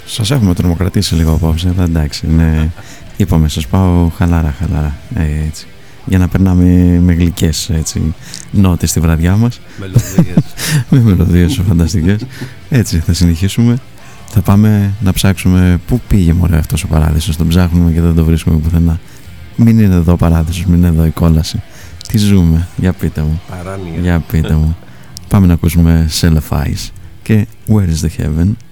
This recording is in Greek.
Σας έχουμε τρομοκρατήσει λίγο απόψε, αλλά εντάξει, ναι, είπαμε, σας πάω χαλάρα, έτσι, για να περνάμε με γλυκές νότες στη βραδιά μας. Μελωδίες. Με μελωδίες φανταστικές. Έτσι θα συνεχίσουμε. Θα πάμε να ψάξουμε πού πήγε μωρέ αυτός ο παράδεισος. Τον ψάχνουμε και δεν το βρίσκουμε πουθενά. Μην είναι εδώ ο παράδεισος, μην είναι εδώ η κόλαση. Τι ζούμε, για πείτε μου. Παράνοια. Για πείτε μου. Πάμε να ακούσουμε Cellar Fies και Where is the Heaven.